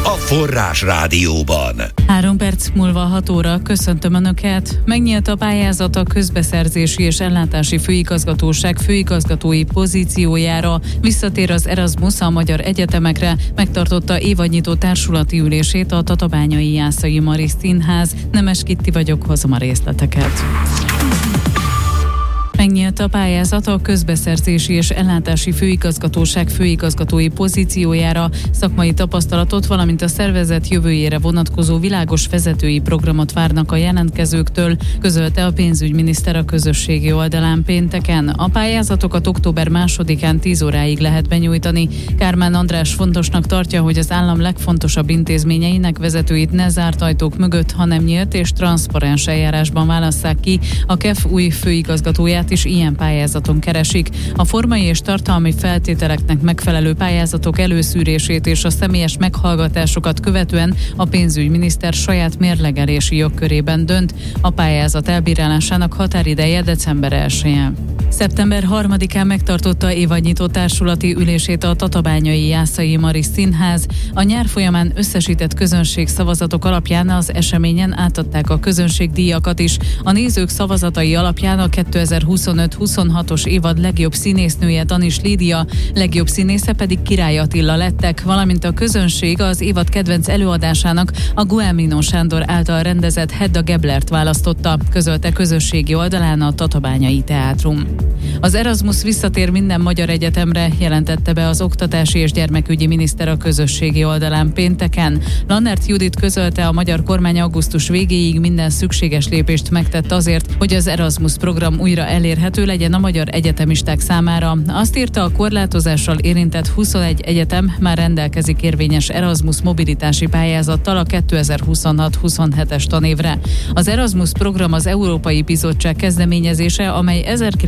a Forrás Rádióban. 3 perc múlva 6 óra, köszöntöm Önöket. Megnyílt a pályázat a Közbeszerzési és Ellátási Főigazgatóság főigazgatói pozíciójára. Visszatér az Erasmus a magyar egyetemekre, megtartotta évadnyitó társulati ülését a Tatabányai Jászai Mari Színház. Nemes Kitti vagyok, hozom a részleteket. Megnyílt a pályázat a Közbeszerzési és Ellátási Főigazgatóság főigazgatói pozíciójára, szakmai tapasztalatot, valamint a szervezet jövőjére vonatkozó világos vezetői programot várnak a jelentkezőktől, közölte a pénzügyminiszter a közösségi oldalán pénteken. A pályázatokat október 2-án 10 óráig lehet benyújtani. Kármán András fontosnak tartja, hogy az állam legfontosabb intézményeinek vezetőit ne zárt ajtók mögött, hanem nyílt és transzparens eljárásban válasszák ki. A KEF új főigazgatóját is ilyen pályázaton keresik. A formai és tartalmi feltételeknek megfelelő pályázatok előszűrését és a személyes meghallgatásokat követően a pénzügyminiszter saját mérlegelési jogkörében dönt. A pályázat elbírálásának határideje december 1-e. Szeptember 3-án megtartotta évadnyitó társulati ülését a Tatabányai Jászai Mari Színház. A nyár folyamán összesített közönségszavazatok alapján az eseményen átadták a közönségdíjakat is. A nézők szavazatai alapján a 2025-26-os évad legjobb színésznője Danis Lídia, legjobb színésze pedig Király Attila lettek, valamint a közönség az évad kedvenc előadásának a Guelmino Sándor által rendezett Hedda Geblert választotta, közölte közösségi oldalán a Tatabányai Teátrum. Az Erasmus visszatér minden magyar egyetemre, jelentette be az Oktatási és Gyermekügyi Miniszter a közösségi oldalán pénteken. Lannert Judit közölte, a magyar kormány augusztus végéig minden szükséges lépést megtett azért, hogy az Erasmus program újra elérhető legyen a magyar egyetemisták számára. Azt írta, a korlátozással érintett 21 egyetem már rendelkezik érvényes Erasmus mobilitási pályázattal a 2026-27-es tanévre. Az Erasmus program az Európai Bizottság kezdeményezése, amely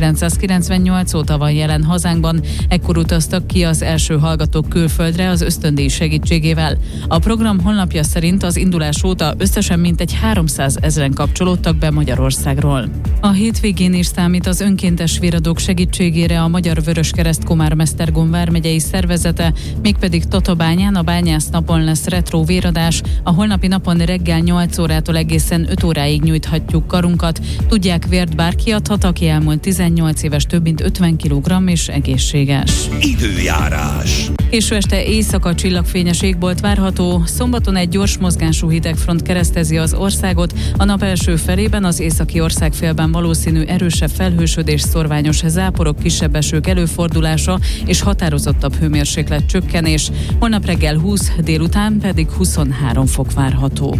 1998 óta van jelen hazánkban. Ekkor utaztak ki az első hallgatók külföldre az ösztöndíj segítségével. A program honlapja szerint az indulás óta összesen mintegy 300 000 kapcsolódtak be Magyarországról. A hétvégén is számít az önkéntes véradók segítségére a Magyar Vöröskereszt Komármesztergom vármegyei szervezete, mégpedig Tatabányán a Bányásznapon lesz retro véradás. A holnapi napon reggel 8 órától egészen 5 óráig nyújthatjuk karunkat. Tudják, vért bárki adhat, aki elmúlt 18 éves, több mint 50 kg és egészséges. Időjárás. Késő este éjszaka csillagfényes égbolt várható. Szombaton egy gyors mozgású hidegfront keresztezi az országot. A nap első felében az északi országfélben valószínű erősebb felhősödés, szorványos záporok, kisebb esők előfordulása és határozottabb hőmérséklet csökkenés. Holnap reggel 20, délután pedig 23 fok várható.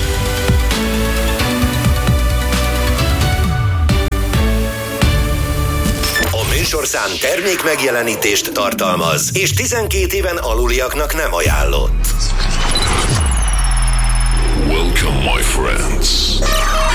Műsorszám termék megjelenítést tartalmaz, és 12 éven aluliaknak nem ajánlott. Welcome, my friends.